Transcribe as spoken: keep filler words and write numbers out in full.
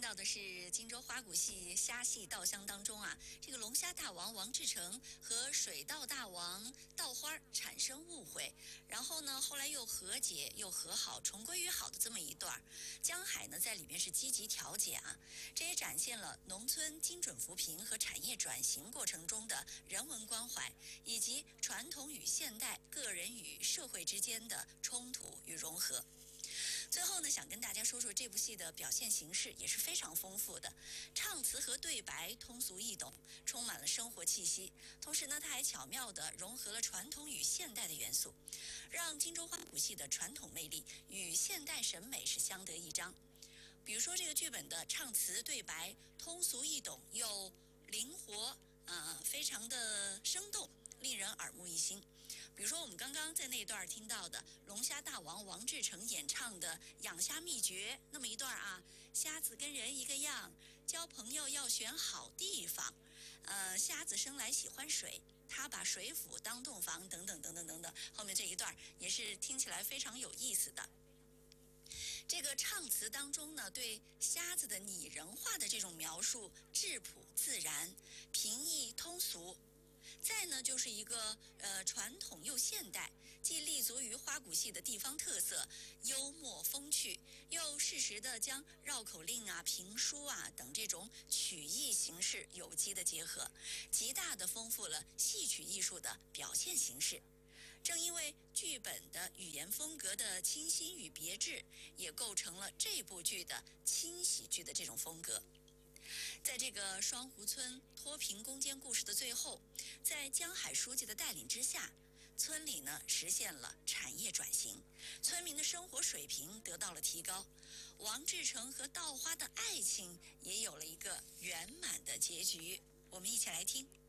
到的是荆州花鼓戏虾戏稻香当中啊，这个龙虾大王王志成和水稻大王稻花产生误会，然后呢，后来又和解又和好，重归于好的这么一段。江海呢在里面是积极调解啊，这也展现了农村精准扶贫和产业转型过程中的人文关怀，以及传统与现代、个人与社会之间的冲突与融合。最后呢，想跟大家说说这部戏的表现形式也是非常丰富的，唱词和对白通俗易懂，充满了生活气息。同时呢，它还巧妙地融合了传统与现代的元素，让荆州花鼓戏的传统魅力与现代审美是相得益彰。比如说这个剧本的唱词对白通俗易懂又灵活，呃，非常的生动，令人耳目一新。比如说我们刚刚在那一段听到的龙虾大王王志成演唱的养虾秘诀那么一段啊，虾子跟人一个样，交朋友要选好地方，呃，虾子生来喜欢水，他把水府当洞房，等等等等等等，后面这一段也是听起来非常有意思的。这个唱词当中呢，对虾子的拟人化的这种描述质朴自然、平易通俗。再呢，就是一个呃传统又现代，既立足于花鼓戏的地方特色，幽默风趣，又适时的将绕口令啊、评书啊等这种曲艺形式有机的结合，极大的丰富了戏曲艺术的表现形式。正因为剧本的语言风格的清新与别致，也构成了这部剧的轻喜剧的这种风格。在这个双湖村脱贫攻坚故事的最后，在江海书记的带领之下，村里呢实现了产业转型，村民的生活水平得到了提高，王志成和稻花的爱情也有了一个圆满的结局。我们一起来听。